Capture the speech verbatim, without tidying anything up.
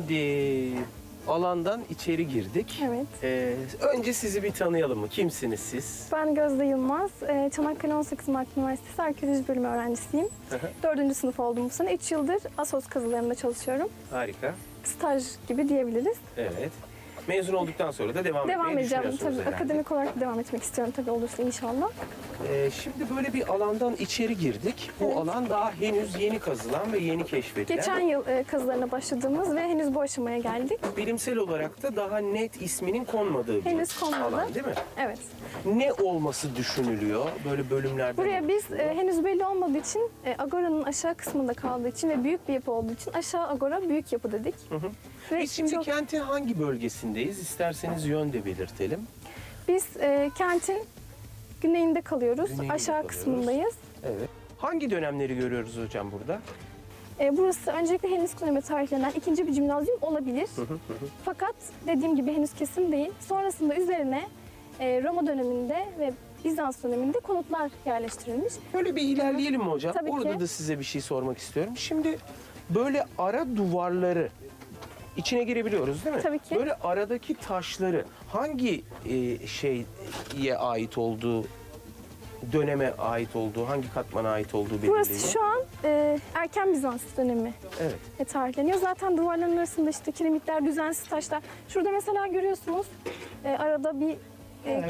Şimdi alandan içeri girdik. Evet. Ee, önce sizi bir tanıyalım mı? Kimsiniz siz? Ben Gözde Yılmaz. Ee, Çanakkale on sekiz Mart Üniversitesi Arkeoloji Bölümü öğrencisiyim. Dördüncü sınıf oldum bu sene. Üç yıldır Assos kazılarında çalışıyorum. Harika. Staj gibi diyebiliriz. Evet. Mezun olduktan sonra da devam, Devam etmeyi edeceğim. düşünüyorsunuz Tabii herhalde. akademik olarak devam etmek istiyorum tabii olursa inşallah. Ee, şimdi böyle bir alandan içeri girdik. Bu Evet. alan daha henüz yeni kazılan ve yeni keşfedilen. Geçen yıl e, kazılarına başladığımız ve henüz bu aşamaya geldik. Bilimsel olarak da daha net isminin konmadığı bir Henüz konmadı. alan değil mi? Evet. Ne olması düşünülüyor böyle bölümlerde? Buraya biz e, henüz belli olmadığı için e, Agora'nın aşağı kısmında kaldığı için ve büyük bir yapı olduğu için aşağı Agora büyük yapı dedik. Hı hı. Ve Biz şimdi çok- kentin hangi bölgesindeyiz? İsterseniz yön de belirtelim. Biz e, kentin güneyinde kalıyoruz. Güneyinde aşağı kalıyoruz. kısmındayız. Evet. Hangi dönemleri görüyoruz hocam burada? E, burası öncelikle Helenistik döneme tarihlenen ikinci bir cimnazyum olabilir. Fakat dediğim gibi henüz kesin değil. Sonrasında üzerine e, Roma döneminde ve Bizans döneminde konutlar yerleştirilmiş. Böyle bir ilerleyelim mi hocam? Tabii Orada ki. da size bir şey sormak istiyorum. Şimdi böyle ara duvarları içine girebiliyoruz değil mi? Tabii ki. Böyle aradaki taşları hangi e, şeye ait olduğu, döneme ait olduğu, hangi katmana ait olduğu belirleniyor? Burası şu an e, erken Bizans dönemi Evet. e, tarihleniyor. Zaten duvarların arasında işte kiremitler, düzensiz taşlar. Şurada mesela görüyorsunuz e, arada bir e,